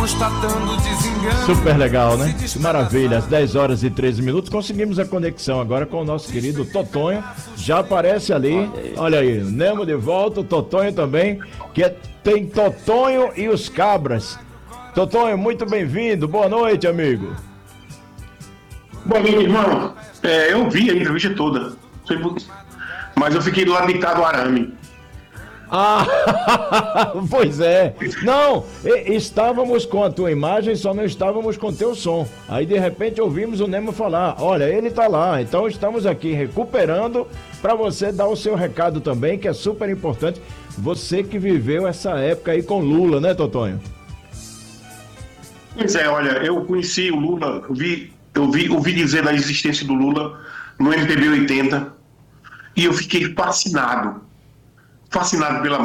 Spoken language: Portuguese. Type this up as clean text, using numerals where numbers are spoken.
constatando desengano. Super legal, né? Que maravilha, às 10 horas e 13 minutos conseguimos a conexão agora com o nosso querido Totonho. Já aparece ali, olha aí, Nemo de volta, o Totonho também, que tem Totonho e os Cabras. Totonho, muito bem-vindo, boa noite, amigo. Boa noite, irmão. Eu vi a entrevista toda, mas eu fiquei do lado de cá do arame. Ah, pois é. Não, estávamos com a tua imagem, só não estávamos com teu som. Aí de repente ouvimos o Nemo falar, olha, ele tá lá. Então estamos aqui recuperando para você dar o seu recado também, que é super importante. Você que viveu essa época aí com Lula, né, Totonho? Pois é, olha, eu conheci o Lula, ouvi dizer da existência do Lula no MPB 80 e eu fiquei fascinado pela